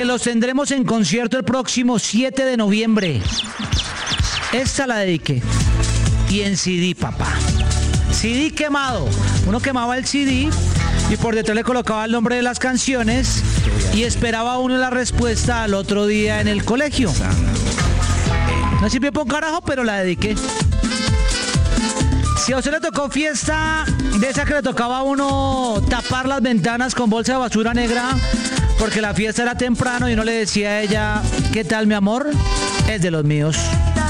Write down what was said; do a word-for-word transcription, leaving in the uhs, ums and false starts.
Los tendremos en concierto el próximo siete de noviembre. Esta la dediqué. Y en C D, papá. C D quemado. Uno quemaba el C D y por detrás le colocaba el nombre de las canciones y esperaba uno la respuesta al otro día en el colegio. No sirvió por un carajo, pero la dediqué. Si a usted le tocó fiesta de esa que le tocaba a uno tapar las ventanas con bolsa de basura negra porque la fiesta era temprano y uno le decía a ella, ¿qué tal, mi amor? Es de los míos.